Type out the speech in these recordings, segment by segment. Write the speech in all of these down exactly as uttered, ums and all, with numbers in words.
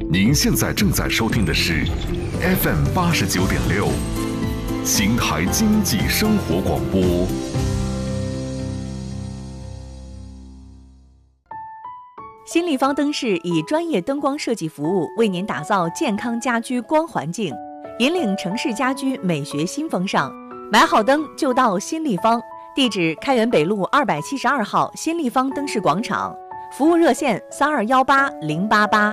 您现在正在收听的是 F M 八十九点六，邢台经济生活广播。 新立方灯饰以专业灯光设计服务，为您打造健康家居光环境，引领城市家居美学新风尚。买好灯就到新立方，地址开元北路二百七十二号新立方灯饰广场，服务热线三二幺八零八八。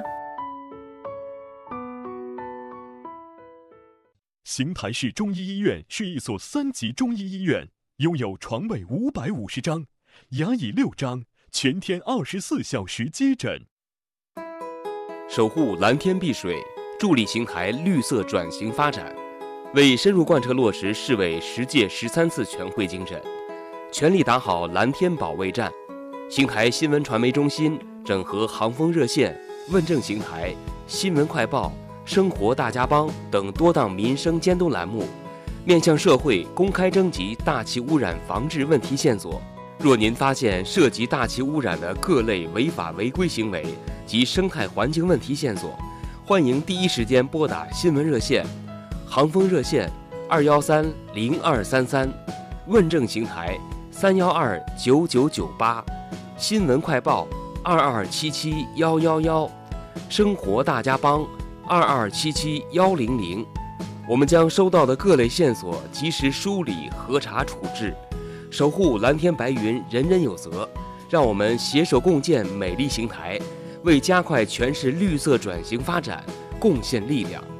邢台市中医医院是一所三级中医医院，拥有床位五百五十张，牙椅六张，全天二十四小时接诊。 守护蓝天碧水，助力邢台绿色转型发展，为深入贯彻落实市委十届十三次全会精神，全力打好蓝天保卫战。邢台新闻传媒中心整合航风热线、问政邢台、新闻快报、生活大家帮等多档民生监督栏目，面向社会公开征集大气污染防治问题线索。若您发现涉及大气污染的各类违法违规行为及生态环境问题线索，欢迎第一时间拨打新闻热线、航风热线二幺三零二三三，问政邢台三幺二九九九八，新闻快报二二七七幺幺幺，生活大家帮二二七七幺零零。我们将收到的各类线索及时梳理、核查、处置，守护蓝天白云，人人有责。让我们携手共建美丽邢台，为加快全市绿色转型发展贡献力量。